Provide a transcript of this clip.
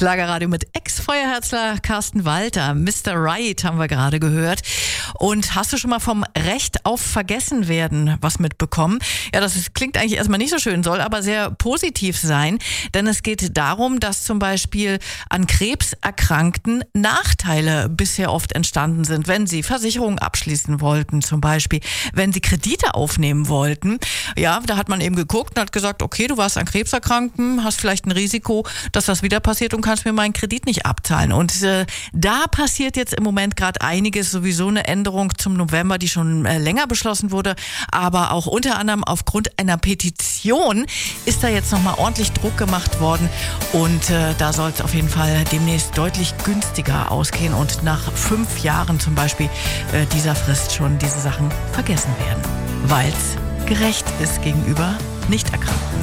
Schlagerradio mit Ex-Feuerherzler Carsten Walter. Mr. Right haben wir gerade gehört. Und hast du schon mal vom Recht auf Vergessenwerden was mitbekommen? Ja, klingt eigentlich erstmal nicht so schön, soll aber sehr positiv sein. Denn es geht darum, dass zum Beispiel an Krebserkrankten Nachteile bisher oft entstanden sind, wenn sie Versicherungen abschließen wollten zum Beispiel, wenn sie Kredite aufnehmen wollten. Ja, da hat man eben geguckt und hat gesagt, okay, du warst an Krebs erkrankt, hast vielleicht ein Risiko, dass das wieder passiert und kannst mir meinen Kredit nicht abzahlen. Und da passiert jetzt im Moment gerade einiges, sowieso eine Änderung zum November, die schon länger beschlossen wurde, aber auch unter anderem aufgrund einer Petition ist da jetzt nochmal ordentlich Druck gemacht worden und da soll es auf jeden Fall demnächst deutlich günstiger ausgehen und nach 5 Jahren zum Beispiel dieser Frist schon diese Sachen vergessen werden, weil es gerecht ist gegenüber Nichterkrankten.